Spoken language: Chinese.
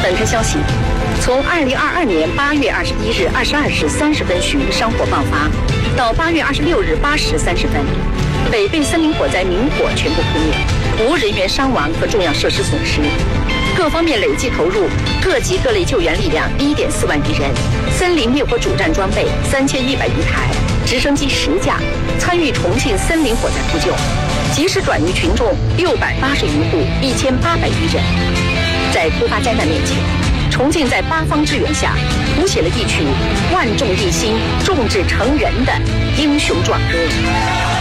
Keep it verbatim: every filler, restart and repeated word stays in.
本刊消息，从二零二二年八月二十一日二十二时三十分许山火爆发，到八月二十六日八时三十分，北碚森林火灾明火全部扑灭，无人员伤亡和重要设施损失。各方面累计投入各级各类救援力量一点四万余人，森林灭火主战装备三千一百余台，直升机十架，参与重庆森林火灾扑救，及时转移群众六百八十余户，一千八百余人。在突发灾难面前，重庆在八方支援下，谱写了一曲万众一心、众志成仁的英雄壮歌。